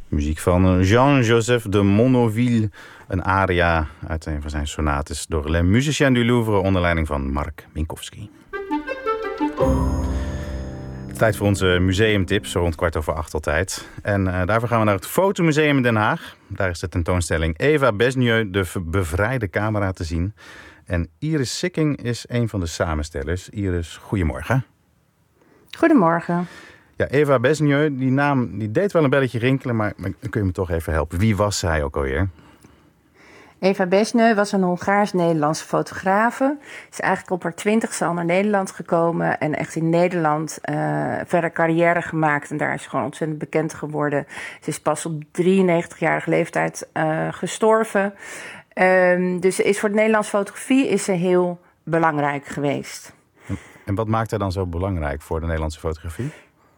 Muziek van Jean-Joseph de Monnoville. Een aria uit een van zijn sonates door Les Musiciens du Louvre onder leiding van Mark Minkowski. Tijd voor onze museumtips, zo rond 7:15 altijd. En daarvoor gaan we naar het Fotomuseum in Den Haag. Daar is de tentoonstelling Eva Besnieu, de bevrijde camera, te zien. En Iris Sikking is een van de samenstellers. Iris, goedemorgen. Goedemorgen. Ja, Eva Besnieu, die naam die deed wel een belletje rinkelen, maar kun je me toch even helpen? Wie was zij ook alweer? Eva Besnieu was een Hongaars-Nederlandse fotografe. Is eigenlijk op haar 20e al naar Nederland gekomen en echt in Nederland verder carrière gemaakt. En daar is ze gewoon ontzettend bekend geworden. Ze is pas op 93-jarige leeftijd gestorven. Dus is voor de Nederlandse fotografie is ze heel belangrijk geweest. En wat maakt haar dan zo belangrijk voor de Nederlandse fotografie?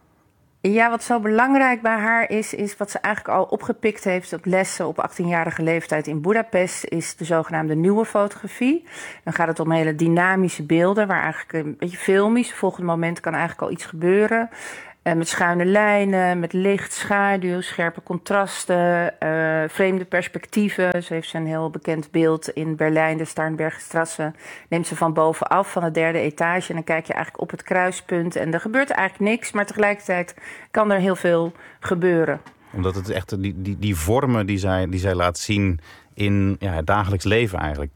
Ja, wat zo belangrijk bij haar is wat ze eigenlijk al opgepikt heeft op lessen op 18-jarige leeftijd in Budapest, is de zogenaamde nieuwe fotografie. Dan gaat het om hele dynamische beelden, waar eigenlijk een beetje filmisch. Op het volgende moment kan eigenlijk al iets gebeuren. Met schuine lijnen, met licht, schaduw, scherpe contrasten, vreemde perspectieven. Zo heeft ze een heel bekend beeld in Berlijn, de Starnbergstrasse. Neemt ze van bovenaf, van de 3e etage. En dan kijk je eigenlijk op het kruispunt. En er gebeurt eigenlijk niks, maar tegelijkertijd kan er heel veel gebeuren. Omdat het echt die vormen die zij laat zien in het dagelijks leven eigenlijk.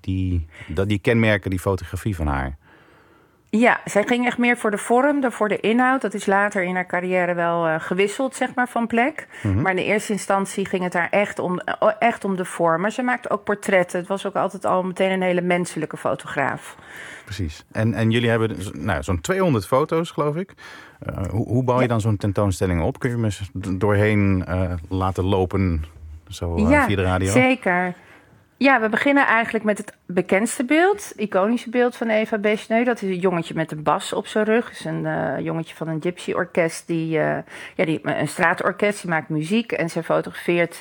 Die kenmerken, die fotografie van haar. Ja, zij ging echt meer voor de vorm dan voor de inhoud. Dat is later in haar carrière wel gewisseld, zeg maar, van plek. Mm-hmm. Maar in de eerste instantie ging het haar echt om de vorm. Maar ze maakte ook portretten. Het was ook altijd al meteen een hele menselijke fotograaf. Precies. En jullie hebben zo'n 200 foto's, geloof ik. Hoe bouw je dan zo'n tentoonstelling op? Kun je me doorheen laten lopen via de radio? Ja, zeker. Ja, we beginnen eigenlijk met het bekendste beeld, iconische beeld van Eva Besnieu. Dat is een jongetje met een bas op zijn rug. Dat is een jongetje van een gypsy-orkest, een straatorkest, die maakt muziek. En zij fotografeert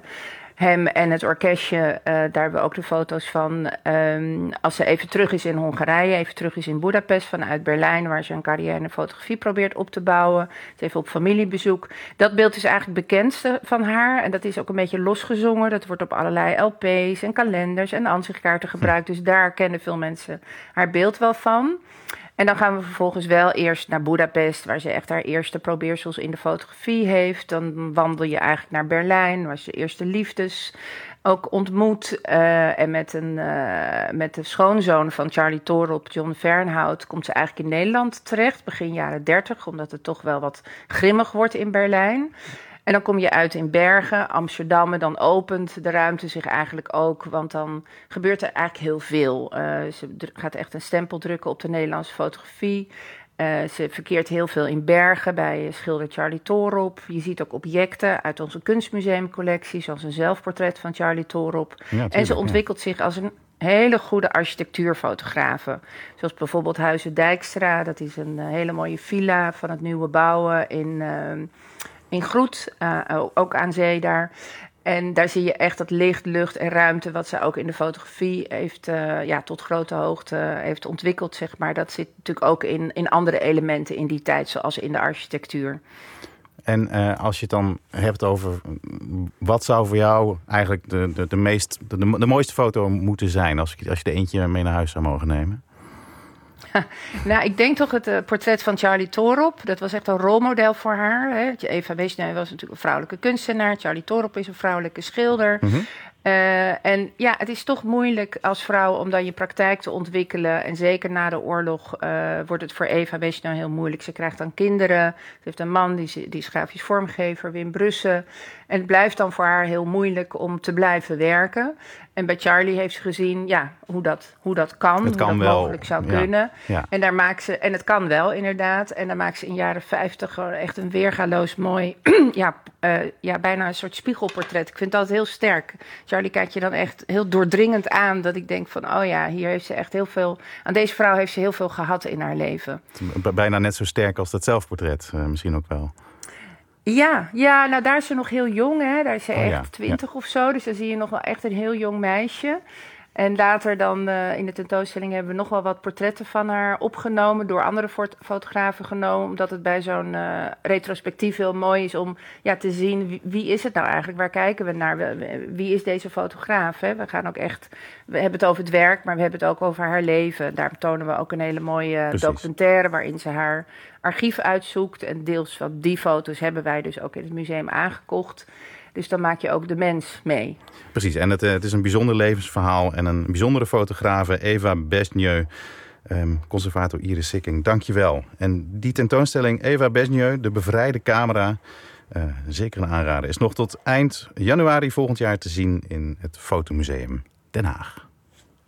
hem en het orkestje, daar hebben we ook de foto's van. Als ze even terug is in Hongarije, even terug is in Budapest vanuit Berlijn, waar ze een carrière in de fotografie probeert op te bouwen. Ze is even op familiebezoek. Dat beeld is eigenlijk het bekendste van haar. En dat is ook een beetje losgezongen. Dat wordt op allerlei LP's en kalenders en ansichtkaarten gebruikt. Dus daar kennen veel mensen haar beeld wel van. En dan gaan we vervolgens wel eerst naar Budapest, waar ze echt haar eerste probeersels in de fotografie heeft. Dan wandel je eigenlijk naar Berlijn, waar ze eerste liefdes ook ontmoet. En met de schoonzoon van Charlie Torop, John Fernhout, komt ze eigenlijk in Nederland terecht, begin jaren 30, omdat het toch wel wat grimmig wordt in Berlijn. En dan kom je uit in Bergen, Amsterdam, en dan opent de ruimte zich eigenlijk ook. Want dan gebeurt er eigenlijk heel veel. Ze gaat echt een stempel drukken op de Nederlandse fotografie. Ze verkeert heel veel in Bergen bij schilder Charlie Torop. Je ziet ook objecten uit onze kunstmuseumcollectie, zoals een zelfportret van Charlie Torop. Ja, tuurlijk, en ze ontwikkelt zich als een hele goede architectuurfotografe. Zoals bijvoorbeeld Huizen Dijkstra. Dat is een hele mooie villa van het nieuwe bouwen in Groet, ook aan zee daar. En daar zie je echt dat licht, lucht en ruimte, wat ze ook in de fotografie heeft, tot grote hoogte heeft ontwikkeld, zeg maar. Dat zit natuurlijk ook in andere elementen in die tijd, zoals in de architectuur. En als je het dan hebt over wat zou voor jou eigenlijk de mooiste foto moeten zijn, als je er eentje mee naar huis zou mogen nemen? Nou, ik denk toch het portret van Charlie Torop. Dat was echt een rolmodel voor haar. Hè. Eva Besnieu was natuurlijk een vrouwelijke kunstenaar. Charlie Torop is een vrouwelijke schilder. Mm-hmm. En ja, het is toch moeilijk als vrouw om dan je praktijk te ontwikkelen. En zeker na de oorlog wordt het voor Eva Besnieu heel moeilijk. Ze krijgt dan kinderen. Ze heeft een man, die is grafisch vormgever, Wim Brussen. En het blijft dan voor haar heel moeilijk om te blijven werken. En bij Charlie heeft ze gezien hoe dat kan, hoe dat mogelijk zou kunnen. Ja. En het kan wel, inderdaad. En dan maakt ze in jaren 50 gewoon echt een weergaloos mooi, bijna een soort spiegelportret. Ik vind dat heel sterk. Charlie kijkt je dan echt heel doordringend aan, dat ik denk van, hier heeft ze echt heel veel, aan deze vrouw heeft ze heel veel gehad in haar leven. Bijna net zo sterk als dat zelfportret, misschien ook wel. Ja, nou daar is ze nog heel jong, hè. Daar is ze echt 20 of zo. Dus dan zie je nog wel echt een heel jong meisje. En later dan in de tentoonstelling hebben we nog wel wat portretten van haar opgenomen, door andere fotografen genomen, omdat het bij zo'n retrospectief heel mooi is om te zien wie is het nou eigenlijk, waar kijken we naar, wie is deze fotograaf. Hè? We hebben het over het werk, maar we hebben het ook over haar leven. Daar tonen we ook een hele mooie documentaire waarin ze haar archief uitzoekt. En deels van die foto's hebben wij dus ook in het museum aangekocht. Dus dan maak je ook de mens mee. Precies, en het is een bijzonder levensverhaal en een bijzondere fotografe, Eva Besnieu, conservator Iris Sikking. Dank je wel. En die tentoonstelling Eva Besnieu, de bevrijde camera, zeker een aanrader, is nog tot eind januari volgend jaar te zien in het Fotomuseum Den Haag.